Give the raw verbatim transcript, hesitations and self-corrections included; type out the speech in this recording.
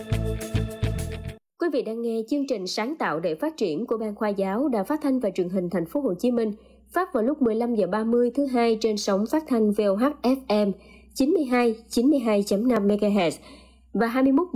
Quý vị đang nghe chương trình sáng tạo để phát triển của Ban Khoa giáo Đài Phát thanh và Truyền hình Thành phố Hồ Chí Minh, phát vào lúc mười lăm giờ ba mươi thứ hai trên sóng phát thanh vê o hát ép em chín mươi hai chín mươi hai chấm năm mê ga héc và hai mươi mốt